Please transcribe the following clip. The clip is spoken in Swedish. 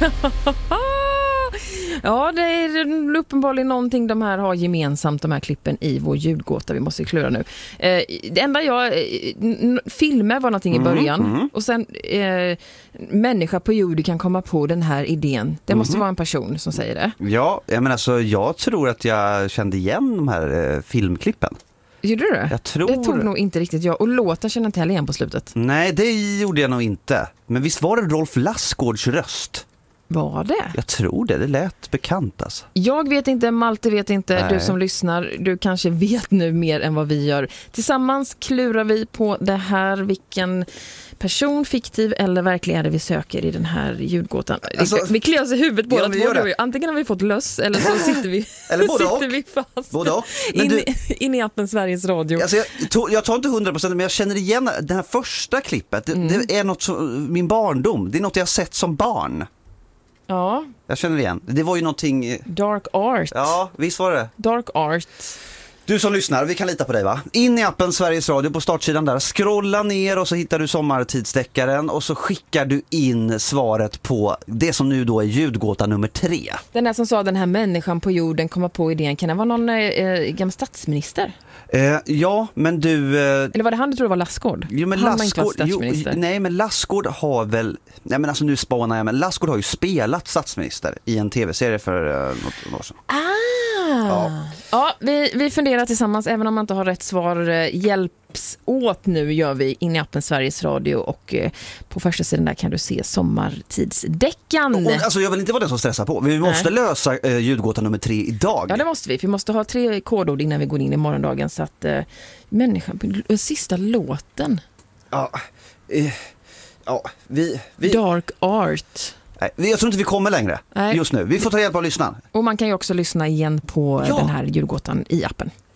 Ja, det är uppenbarligen någonting de här har gemensamt, de här klippen i vår ljudgåta. Vi måste klura nu. Det enda filmer var någonting i början. Och sen människa på jorden kan komma på den här idén. Det måste vara en person som säger det. Ja, jag tror att jag kände igen de här filmklippen. Gjorde du det? Jag tror... Det tog nog inte riktigt jag. Och låten känner inte heller igen på slutet. Nej, det gjorde jag nog inte. Men visst var det Rolf Lassgårds röst? Var det? Jag tror det lät bekant alltså. Jag vet inte, Malte vet inte. Nej. Du som lyssnar, du kanske vet nu mer än vad vi gör. Tillsammans klurar vi på det här, vilken person, fiktiv eller verklig är det vi söker i den här ljudgåtan. Alltså, vi kliar oss i huvudet båda två. Antingen har vi fått löss eller så sitter vi, eller sitter vi fast både och. In i appen Sveriges Radio. Alltså jag tar inte 100% men jag känner igen det här första klippet. Det är något min barndom. Det är något jag har sett som barn. Ja. Jag känner igen. Det var ju någonting... Dark art. Ja, visst var det. Dark art. Du som lyssnar, vi kan lita på dig va? In i appen Sveriges Radio på startsidan där. Scrolla ner och så hittar du sommartidsdeckaren och så skickar du in svaret på det som nu då är ljudgåta nummer 3. Den där som sa den här människan på jorden kommer på idén. Kan det vara någon gammal statsminister? Ja, men du... Eller var det han du tror var Lassgård? Jo, men han Lassgård, nej, men Lassgård har väl... Nej, men alltså nu spanar jag, men Lassgård har ju spelat statsminister i en tv-serie för något år sedan. Ja, vi funderar tillsammans, även om man inte har rätt svar. Hjälps åt nu gör vi in i appen Sveriges Radio och på första sidan där kan du se sommartidsdeckan. Alltså jag vill inte vara den som stressar på. Vi måste lösa ljudgåta nummer 3 idag. Ja, det måste vi. Vi måste ha 3 kodord innan vi går in i morgondagen så att människan, sista låten. Dark art. Nej, jag tror inte vi kommer längre just nu. Vi får ta hjälp av lyssnaren. Och man kan ju också lyssna igen på den här ljudgåtan i appen.